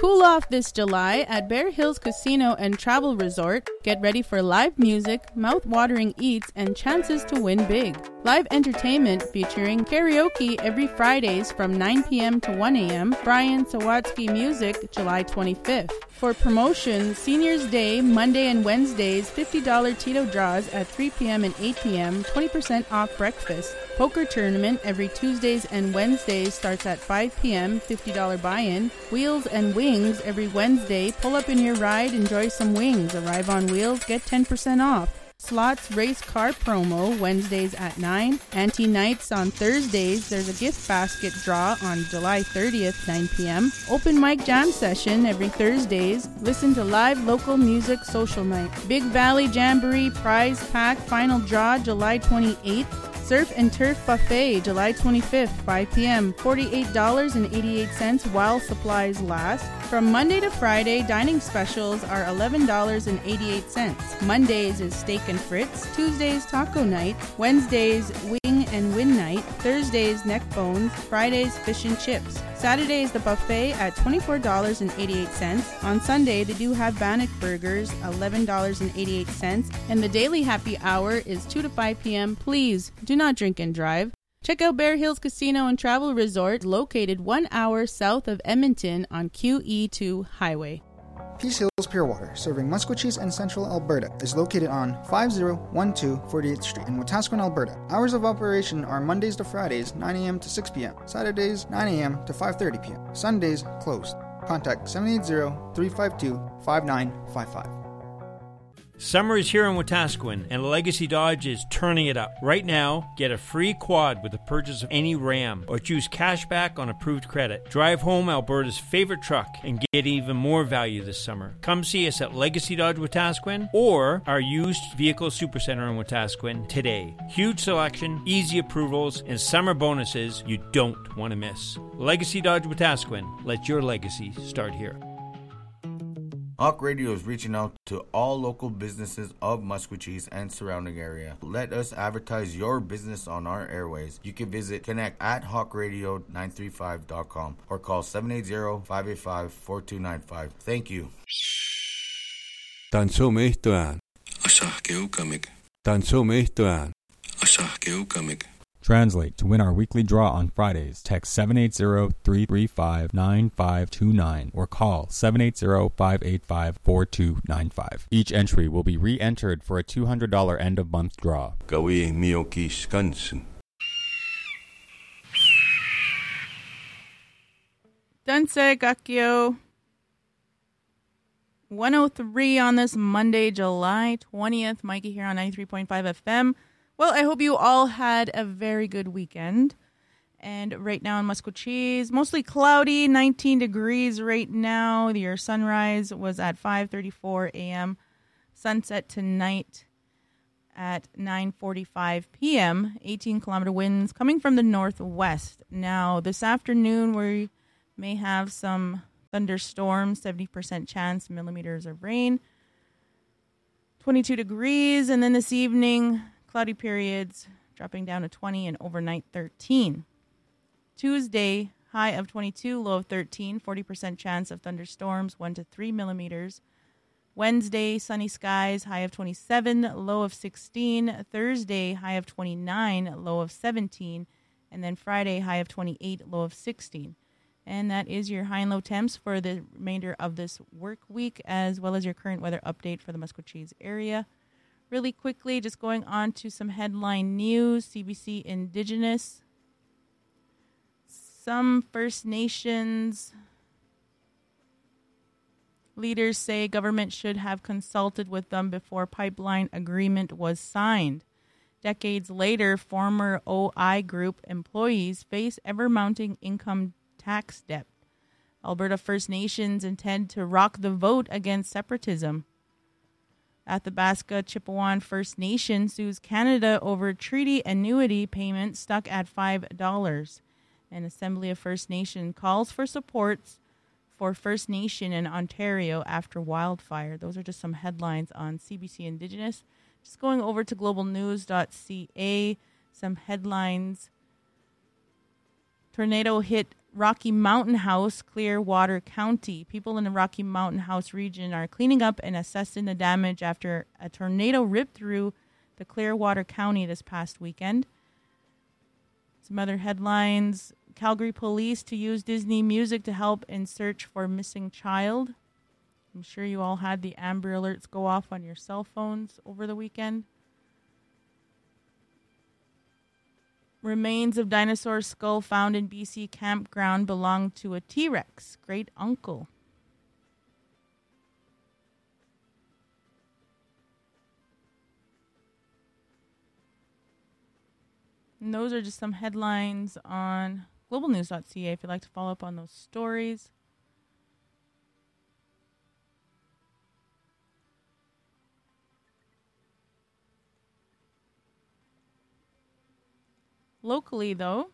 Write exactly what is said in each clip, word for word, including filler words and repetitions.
Cool off this July at Bear Hills Casino and Travel Resort. Get ready for live music, mouth-watering eats, and chances to win big. Live entertainment featuring karaoke every Fridays from nine p.m. to one a.m. Brian Sawatsky Music, July twenty-fifth. For promotion, Seniors Day, Monday and Wednesdays, fifty dollars Tito draws at three p.m. and eight p.m., twenty percent off breakfast. Poker tournament every Tuesdays and Wednesdays starts at five p.m., fifty dollars buy-in. Wheels and Wings every Wednesday. Pull up in your ride, enjoy some wings. Arrive on wheels, get ten percent off. Slots Race Car Promo, Wednesdays at nine. Anti-Nights on Thursdays. There's a gift basket draw on July thirtieth, nine p.m. Open mic jam session every Thursdays. Listen to live local music social night. Big Valley Jamboree Prize Pack Final Draw, July twenty-eighth. Surf and Turf Buffet, July twenty-fifth, five p.m. forty-eight dollars and eighty-eight cents while supplies last. From Monday to Friday, dining specials are eleven dollars and eighty-eight cents. Mondays is Steak and Fritz. Tuesdays, Taco Night. Wednesdays, Wing and Win Night. Thursdays, Neck Bones. Fridays, Fish and Chips. Saturday is the buffet at twenty-four dollars and eighty-eight cents. On Sunday, they do have Bannock Burgers, eleven dollars and eighty-eight cents. And the daily happy hour is two to five p.m. Please do not drink and drive. Check out Bear Hills Casino and Travel Resort, located one hour south of Edmonton on Q E two Highway. Peace Hills Pure Water, serving Musqueam and Central Alberta, is located on five oh one two forty-eighth Street in Wetaskiwin, Alberta. Hours of operation are Mondays to Fridays, nine a.m. to six p.m., Saturdays, nine a.m. to five thirty p.m., Sundays, closed. Contact seven eight zero, three five two, five nine five five. Summer is here in Wetaskiwin, and Legacy Dodge is turning it up. Right now, get a free quad with the purchase of any Ram, or choose cash back on approved credit. Drive home Alberta's favorite truck and get even more value this summer. Come see us at Legacy Dodge Wetaskiwin or our used vehicle supercenter in Wetaskiwin today. Huge selection, easy approvals, and summer bonuses you don't want to miss. Legacy Dodge Wetaskiwin. Let your legacy start here. Hawk Radio is reaching out to all local businesses of Musqueam and surrounding area. Let us advertise your business on our airways. You can visit connect at hawk radio nine three five dot com or call seven eight zero, five eight five, four two nine five. Thank you. Tanso mehtoan. Asah keukamik. Tanso mehtoan. Asah keukamik. Translate to win our weekly draw on Fridays. Text seven eight zero, three three five, nine five two nine or call seven eight zero, five eight five, four two nine five. Each entry will be re-entered for a two hundred dollars end-of-month draw. Gawi miyoki skansen. Danse Gakyo. one oh three on this Monday, July twentieth. Mikey here on ninety-three point five F M. Well, I hope you all had a very good weekend. And right now in Musqueam, mostly cloudy, nineteen degrees right now. Your sunrise was at five thirty-four a.m. Sunset tonight at nine forty-five p.m. eighteen kilometer winds coming from the northwest. Now, this afternoon we may have some thunderstorms, seventy percent chance, millimeters of rain. twenty-two degrees, and then this evening, cloudy periods, dropping down to twenty, and overnight thirteen. Tuesday, high of twenty-two, low of thirteen, forty percent chance of thunderstorms, one to three millimeters. Wednesday, sunny skies, high of twenty-seven, low of sixteen. Thursday, high of twenty-nine, low of seventeen. And then Friday, high of twenty-eight, low of sixteen. And that is your high and low temps for the remainder of this work week, as well as your current weather update for the Musqueam area. Really quickly, just going on to some headline news. C B C Indigenous. Some First Nations leaders say government should have consulted with them before pipeline agreement was signed. Decades later, former O I Group employees face ever-mounting income tax debt. Alberta First Nations intend to rock the vote against separatism. Athabasca Chipewyan First Nation sues Canada over treaty annuity payment stuck at five dollars. An Assembly of First Nation calls for supports for First Nation in Ontario after wildfire. Those are just some headlines on C B C Indigenous. Just going over to global news dot c a, some headlines. Tornado hit Rocky Mountain House, Clearwater County. People in the Rocky Mountain House region are cleaning up and assessing the damage after a tornado ripped through the Clearwater County this past weekend. Some other headlines. Calgary police to use Disney music to help in search for missing child. I'm sure you all had the Amber Alerts go off on your cell phones over the weekend. Remains of dinosaur skull found in B C campground belong to a T-Rex great uncle. And those are just some headlines on global news dot c a if you'd like to follow up on those stories. Locally, though,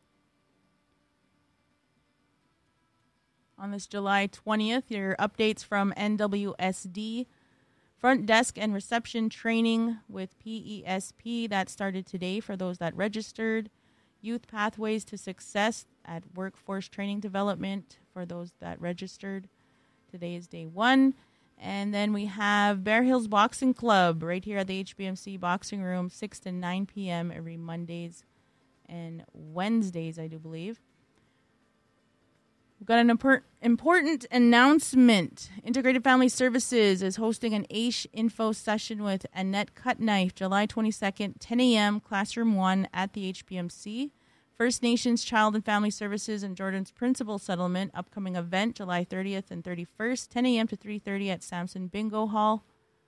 on this July twentieth, your updates from N W S D, front desk and reception training with P E S P. That started today for those that registered. Youth Pathways to Success at Workforce Training Development for those that registered. Today is day one. And then we have Bear Hills Boxing Club right here at the H B M C Boxing Room, six to nine p.m. every Mondays and Wednesdays, I do believe. We've got an impor- important announcement. Integrated Family Services is hosting an A I S H info session with Annette Cutknife, July twenty-second, ten a.m., Classroom one at the H B M C. First Nations Child and Family Services and Jordan's Principal Settlement, upcoming event, July thirtieth and thirty-first, ten a.m. to three thirty at Samson Bingo Hall.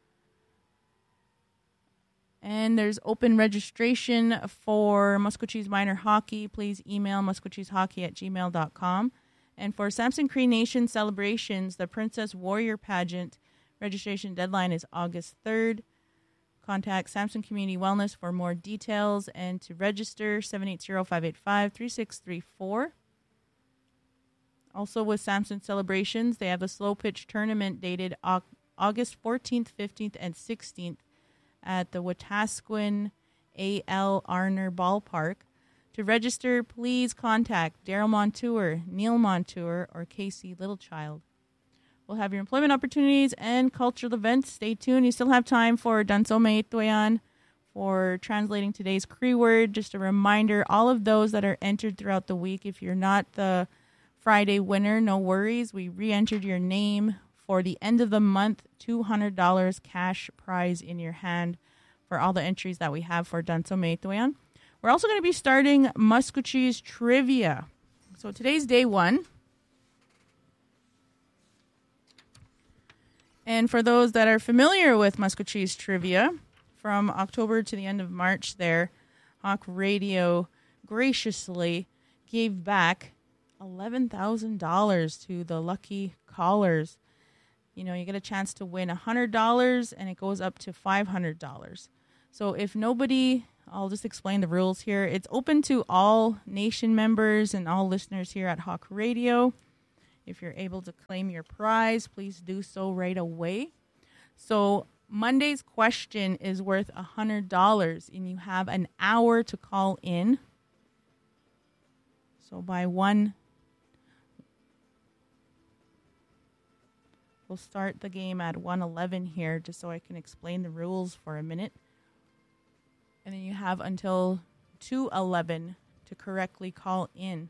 And there's open registration for Musquecheese Minor Hockey. Please email musquecheesehockey at gmail dot com. And for Samson Cree Nation celebrations, the Princess Warrior Pageant, registration deadline is August third. Contact Samson Community Wellness for more details and to register, seven eight zero, five eight five, three six three four. Also with Samson Celebrations, they have a slow pitch tournament dated August fourteenth, fifteenth, and sixteenth at the Wetaskiwin A L Arner Ballpark. To register, please contact Daryl Montour, Neil Montour, or Casey Littlechild. We'll have your employment opportunities and cultural events. Stay tuned. You still have time for Dansome Itoyan for translating today's Cree word. Just a reminder, all of those that are entered throughout the week, if you're not the Friday winner, no worries. We re-entered your name for the end of the month, two hundred dollars cash prize in your hand for all the entries that we have for Dansome Itoyan. We're also going to be starting Musquecheese Trivia. So today's day one. And for those that are familiar with Musquecheese Trivia, from October to the end of March there, Hawk Radio graciously gave back eleven thousand dollars to the lucky callers. You know, you get a chance to win one hundred dollars, and it goes up to five hundred dollars. So if nobody, I'll just explain the rules here. It's open to all nation members and all listeners here at Hawk Radio. If you're able to claim your prize, please do so right away. So Monday's question is worth one hundred dollars, and you have an hour to call in. So by one, we'll start the game at one eleven here, just so I can explain the rules for a minute. And then you have until two eleven to correctly call in.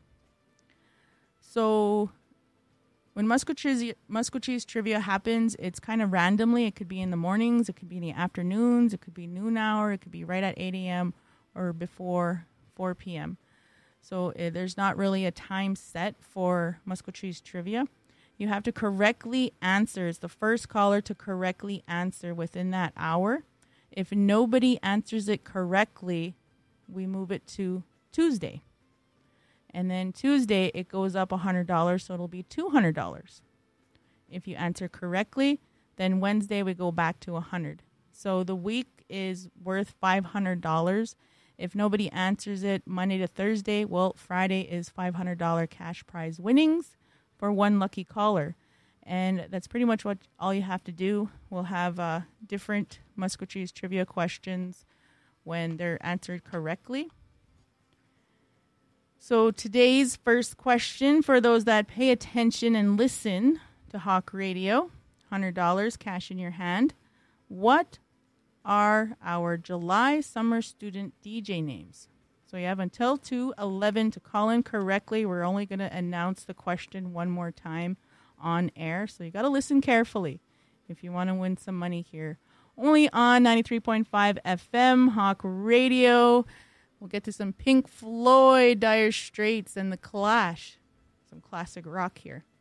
So when Musquecheese, Musquecheese Trivia happens, it's kind of randomly. It could be in the mornings, it could be in the afternoons, it could be noon hour, it could be right at eight a.m. or before four p.m. So uh, there's not really a time set for Musquecheese Trivia. You have to correctly answer. It's the first caller to correctly answer within that hour. If nobody answers it correctly, we move it to Tuesday. And then Tuesday, it goes up one hundred dollars, so it'll be two hundred dollars. If you answer correctly, then Wednesday we go back to one hundred dollars. So the week is worth five hundred dollars. If nobody answers it Monday to Thursday, well, Friday is five hundred dollars cash prize winnings for one lucky caller. And that's pretty much what all you have to do. We'll have uh, different Musquecheese Trivia questions when they're answered correctly. So today's first question for those that pay attention and listen to Hawk Radio, one hundred dollars cash in your hand. What are our July summer student D J names? So you have until two eleven to call in correctly. We're only going to announce the question one more time on air. So you got to listen carefully if you want to win some money here. Only on ninety-three point five F M, Hawk Radio. We'll get to some Pink Floyd, Dire Straits, and The Clash. Some classic rock here.